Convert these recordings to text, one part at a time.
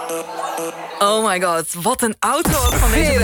Oh my god, wat een outro ook van deze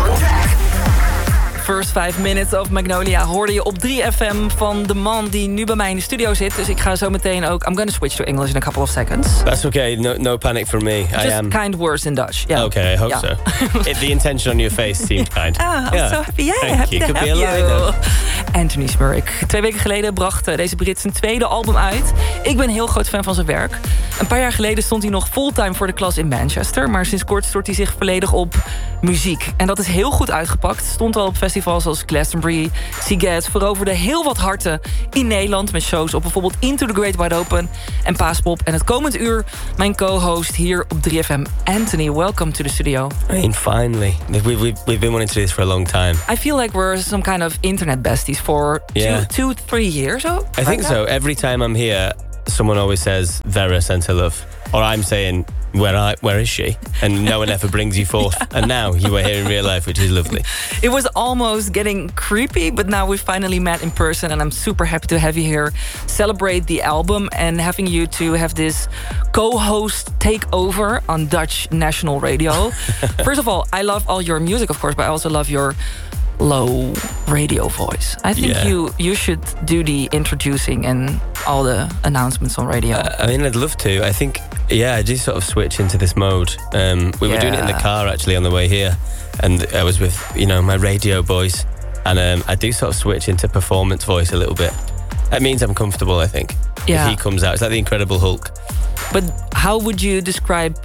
First 5 minutes of Magnolia hoorde je op 3FM van de man die nu bij mij in de studio zit. Dus ik ga zo meteen ook... I'm gonna switch to English in a couple of seconds. That's okay, no panic from me. Just I am kind words in Dutch. Yeah. Okay, I hope so. The intention on your face seemed kind. I'm so happy. Yeah, Thank happy you. to Could have be a you. line, Anthony Smurk. 2 weken geleden bracht deze Brit zijn tweede album uit. Ik ben een heel groot fan van zijn werk. Een paar jaar geleden stond hij nog fulltime voor de klas in Manchester. Maar sinds kort stort hij zich volledig op muziek. En dat is heel goed uitgepakt. Stond al op festivals als Glastonbury, Siget. Veroverde heel wat harten in Nederland met shows op bijvoorbeeld Into the Great Wide Open en Paaspop. En het komend uur mijn co-host hier op 3FM, Anthony. Welcome to the studio. I mean, finally. We've been wanting to do this for a long time. I feel like we're some kind of internet besties for 2-3 years. I think so. Every time I'm here, someone always says, Vera sent her love. Or I'm saying, where is she? And no one ever brings you forth. And now you are here in real life, which is lovely. It was almost getting creepy, but now we finally met in person. And I'm super happy to have you here, celebrate the album, and having you to have this co-host takeover on Dutch national radio. First of all, I love all your music, of course, but I also love your low radio voice. I think you should do the introducing and all the announcements on radio. I mean, I'd love to. I think, I do sort of switch into this mode. We were doing it in the car, actually, on the way here. And I was with, my radio boys. And I do sort of switch into performance voice a little bit. That means I'm comfortable, I think. Yeah. If he comes out. It's like the Incredible Hulk. But how would you describe...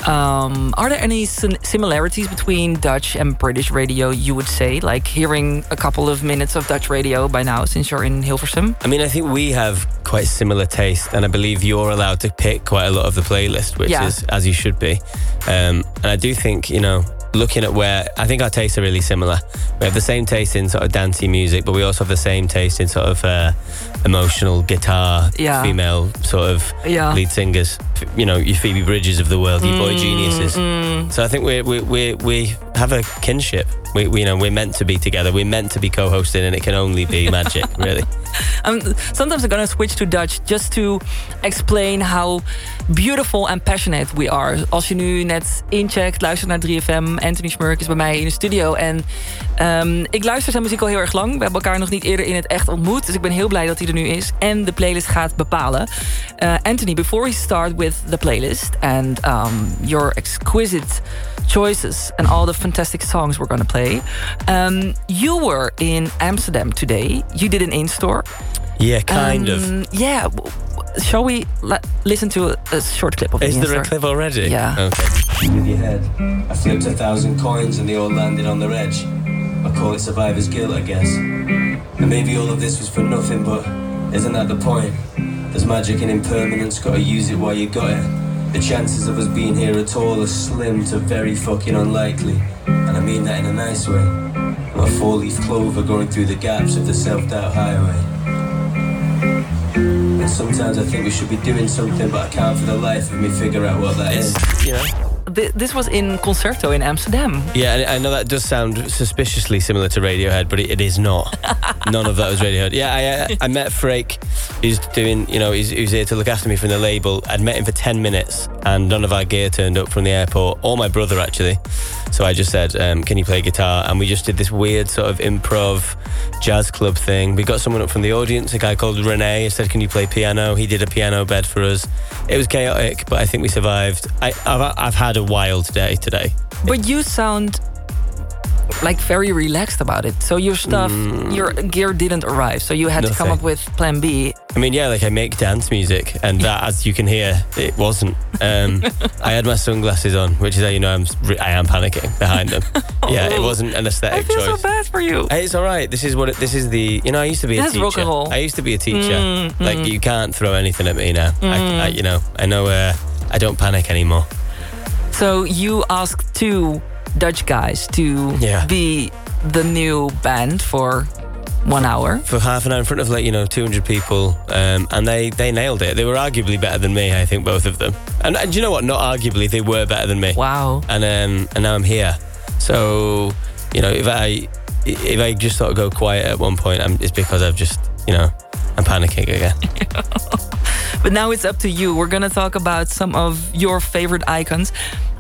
are there any similarities between Dutch and British radio, you would say? Like hearing a couple of minutes of Dutch radio by now, since you're in Hilversum? I mean, I think we have quite similar taste, and I believe you're allowed to pick quite a lot of the playlist, which is as you should be. And I do think, looking at where... I think our tastes are really similar. We have the same taste in sort of dancey music, but we also have the same taste in sort of emotional guitar, female sort of lead singers. Your Phoebe Bridges of the world, your Boy Geniuses. So I think we have a kinship. We're meant to be together. We're meant to be co-hosting, and it can only be magic, really. Sometimes I'm gonna switch to Dutch just to explain how beautiful and passionate we are. Als je nu net incheckt, luistert naar 3FM. Anthony Smurk is bij mij in de studio. En ik luister zijn muziek al heel erg lang. We hebben elkaar nog niet eerder in het echt ontmoet. Dus ik ben heel blij dat hij er nu is. En de playlist gaat bepalen. Anthony, before we start with the playlist and your exquisite choices and all the fantastic songs we're going to play. You were in Amsterdam today. You did an in-store. Yeah, kind of. Yeah. Shall we listen to a short clip of the in-store? Is there a in-store? clip already? Yeah. Okay. With your head, I flipped 1,000 coins and they all landed on their edge. I call it survivor's guilt, I guess. And maybe all of this was for nothing, but isn't that the point? There's magic in impermanence, gotta use it while you got it. The chances of us being here at all are slim to very fucking unlikely. And I mean that in a nice way. I'm a 4-leaf clover going through the gaps of the self-doubt highway. And sometimes I think we should be doing something, but I can't for the life of me figure out what that is. This was in Concerto in Amsterdam. Yeah, I know that does sound suspiciously similar to Radiohead, but it is not. None of that was Radiohead. Yeah, I met Freek, who's doing, who's here to look after me from the label. I'd met him for 10 minutes, and none of our gear turned up from the airport, or my brother, actually. So I just said, can you play guitar? And we just did this weird sort of improv jazz club thing. We got someone up from the audience, a guy called Rene. I said, can you play piano? He did a piano bed for us. It was chaotic, but I think we survived. I've had a wild day today. But you sound like very relaxed about it. So your stuff, your gear didn't arrive. So you had to come up with plan B. I mean, I make dance music, and that, as you can hear, it wasn't. I had my sunglasses on, which is how you know I am panicking behind them. Yeah, it wasn't an aesthetic choice. I feel so bad for you. Hey, it's all right. This is the. I used to be a teacher. Rock and roll. I used to be a teacher. Like you can't throw anything at me now. I know. I don't panic anymore. So you asked 2 Dutch guys to be the new band for 1 hour. For half an hour in front of 200 people, and they nailed it. They were arguably better than me, I think, both of them. And do you know what? Not arguably, they were better than me. Wow. And now I'm here. So if I just sort of go quiet at one point, it's because I've just I'm panicking again. But now it's up to you. We're gonna talk about some of your favorite icons.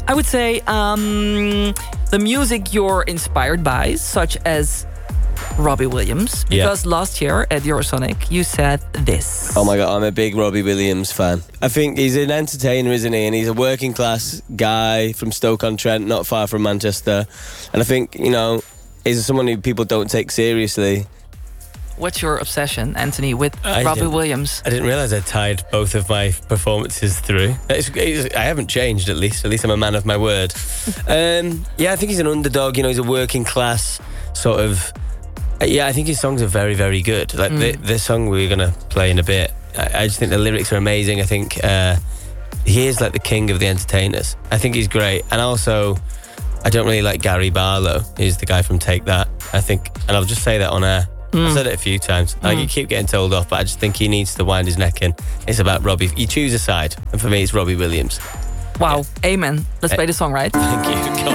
I would say the music you're inspired by, such as Robbie Williams, because last year at Eurosonic you said this. Oh my God, I'm a big Robbie Williams fan. I think he's an entertainer, isn't he? And he's a working class guy from Stoke-on-Trent, not far from Manchester. And I think, you know, he's someone who people don't take seriously. What's your obsession, Anthony, with Robbie Williams? I didn't realise I tied both of my performances through. I haven't changed, at least. At least I'm a man of my word. Yeah, I think he's an underdog. You know, he's a working class sort of... Yeah, I think his songs are very, very good. Like the song we're going to play in a bit, I just think the lyrics are amazing. I think he is like the king of the entertainers. I think he's great. And also, I don't really like Gary Barlow. He's the guy from Take That. I think, and I'll just say that on air. I've said it a few times. Like, you keep getting told off, but I just think he needs to wind his neck in. It's about Robbie. You choose a side, and for me, it's Robbie Williams. Wow, amen. Let's play the song, right? Thank you.